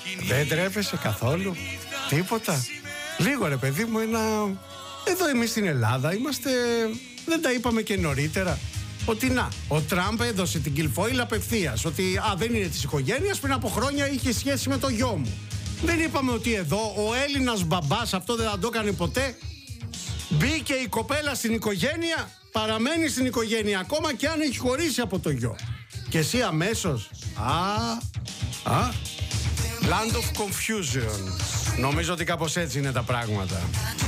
Δεν τρέπεσαι καθόλου? Τίποτα? Λίγο ρε παιδί μου, εδώ εμείς στην Ελλάδα είμαστε... Δεν τα είπαμε και νωρίτερα? Ότι να, ο Τραμπ έδωσε την κιλφόιλ απευθείας. Ότι δεν είναι της οικογένειας, πριν από χρόνια είχε σχέση με το γιο μου. Δεν είπαμε ότι εδώ ο Έλληνας μπαμπάς αυτό δεν θα το έκανε ποτέ? Μπήκε η κοπέλα στην οικογένεια, παραμένει στην οικογένεια ακόμα και αν έχει χωρίσει από το γιο. Και εσύ αμέσως Land of confusion. Νομίζω ότι κάπως έτσι είναι τα πράγματα.